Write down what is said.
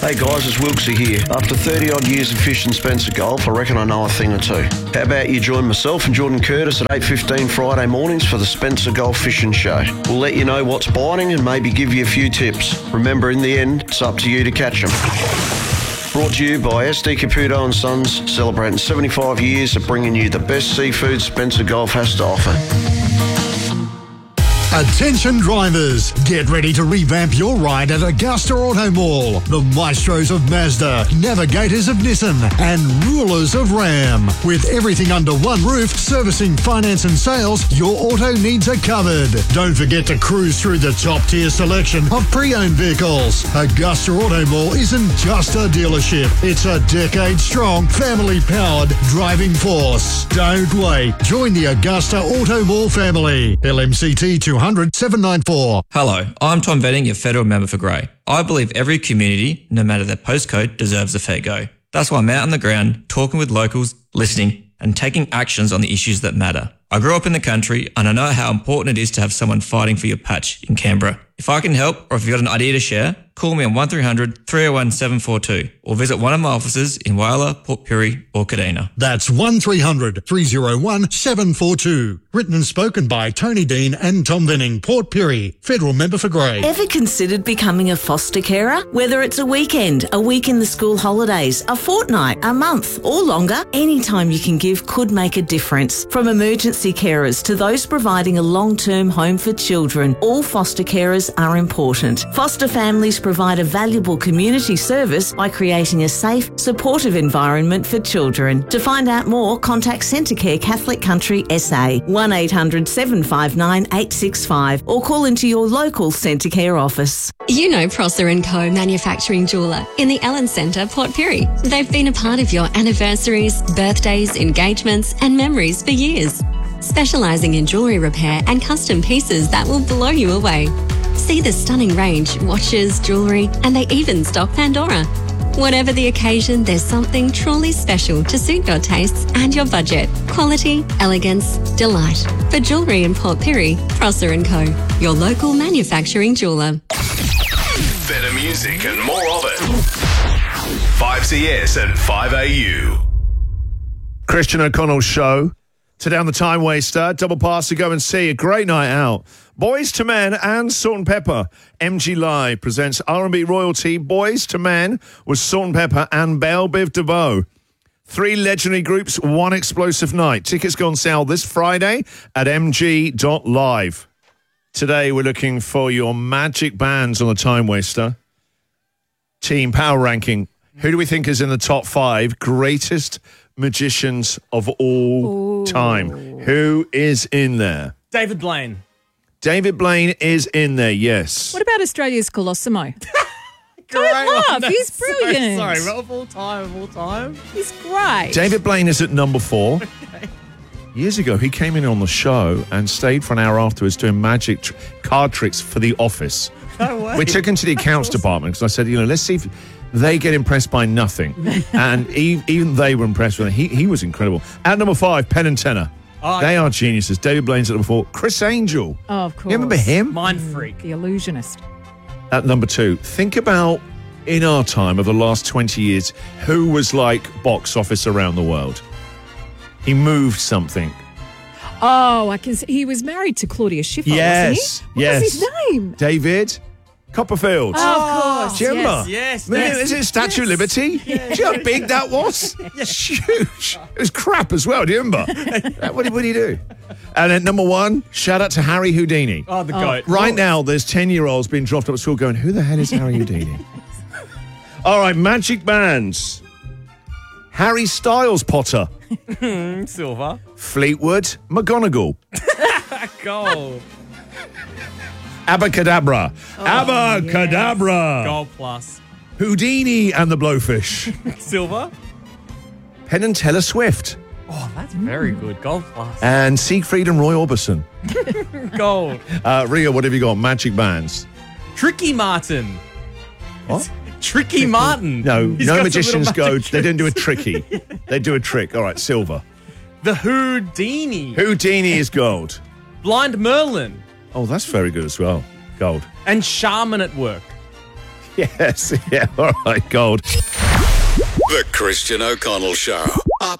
Hey guys, it's Wilksy here. After 30 odd years of fishing Spencer Golf, I reckon I know a thing or two. How about you join myself and Jordan Curtis at 8:15 Friday mornings for the Spencer Golf Fishing Show. We'll let you know what's biting and maybe give you a few tips. Remember, in the end, it's up to you to catch them. Brought to you by SD Caputo & Sons, celebrating 75 years of bringing you the best seafood Spencer Golf has to offer. Attention drivers, get ready to revamp your ride at Augusta Auto Mall. The maestros of Mazda, navigators of Nissan and rulers of Ram. With everything under one roof, servicing, finance and sales, your auto needs are covered. Don't forget to cruise through the top tier selection of pre-owned vehicles. Augusta Auto Mall isn't just a dealership, it's a decade-strong, family-powered driving force. Don't wait. Join the Augusta Auto Mall family. LMCT 200 794. Hello, I'm Tom Venning, your federal member for Grey. I believe every community, no matter their postcode, deserves a fair go. That's why I'm out on the ground, talking with locals, listening, and taking actions on the issues that matter. I grew up in the country, and I know how important it is to have someone fighting for your patch in Canberra. If I can help, or if you've got an idea to share, call me on 1300 301 742 or visit one of my offices in Whyalla, Port Pirie or Kadina. That's 1300 301 742. Written and spoken by Tony Dean and Tom Venning, Port Pirie, federal member for Grey. Ever considered becoming a foster carer? Whether it's a weekend, a week in the school holidays, a fortnight, a month or longer, any time you can give could make a difference. From emergency carers to those providing a long-term home for children, all foster carers are important. Foster families provide a valuable community service by creating a safe, supportive environment for children. To find out more, contact Centrecare Catholic Country SA, 1800 759 865 or call into your local Centrecare office. You know Prosser & Co. Manufacturing Jeweller in the Ellen Centre, Port Pirie. They've been a part of your anniversaries, birthdays, engagements and memories for years. Specialising in jewellery repair and custom pieces that will blow you away. See the stunning range, watches, jewellery, and they even stock Pandora. Whatever the occasion, there's something truly special to suit your tastes and your budget. Quality, elegance, delight. For jewellery in Port Pirie, Prosser & Co. Your local manufacturing jeweller. Better music and more of it. 5CS and 5AU. Christian O'Connell's show. Today on the Time Waster, double pass to go and see a great night out. Boys to Men and Salt and Pepper. MG Live presents R&B royalty. Boys to Men with Salt and Pepper and Belle Biv DeVoe. 3 legendary groups, 1 explosive night. Tickets go on sale this Friday at mg.live. Today we're looking for your magic bands on the Time Waster. Team power ranking. Who do we think is in the top 5 greatest magicians of all time? Who is in there? David Blaine. David Blaine is in there, yes. What about Australia's Colossimo? Don't laugh, he's brilliant. Sorry, of all time. He's great. David Blaine is at number 4. Years ago, he came in on the show and stayed for an hour afterwards doing magic card tricks for The Office. No way. We took him to the accounts department because I said, let's see if they get impressed by nothing. And even they were impressed with it. He was incredible. At number 5, Penn and Teller. They are geniuses. David Blaine's at number 4. Chris Angel. Oh, of course. You remember him? Mind freak. The illusionist. At number 2, think about, in our time of the last 20 years, who was like box office around the world. He moved something. Oh, I can see. He was married to Claudia Schiffer, wasn't he? What was his name? David Copperfield. Oh, of course. Do you remember? Yes. Is it Statue of Liberty? Do you know how big that was? Huge. It was crap as well. Do you remember? What did he do? And at number 1, shout out to Harry Houdini. Oh, the goat. Right now, there's 10-year-olds being dropped up at school going, who the hell is Harry Houdini? All right, magic bands. Harry Styles Potter. Silver. Fleetwood McGonagall. Gold. Abacadabra. Abacadabra. Yes. Gold plus. Houdini and the Blowfish. Silver. Penn and Teller Swift. Oh, that's very good. Gold plus. And Siegfried and Roy Orbison. Gold. Ria, what have you got? Magic bands. Tricky Martin. What? Tricky Martin. No, He's no got magicians some little go. magic They don't do a tricks. tricky. They do a trick. All right, silver. The Houdini. Houdini is gold. Blind Merlin. Oh, that's very good as well. Gold. And Shaman at Work. Yes, yeah, all right, gold. The Christian O'Connell Show. Up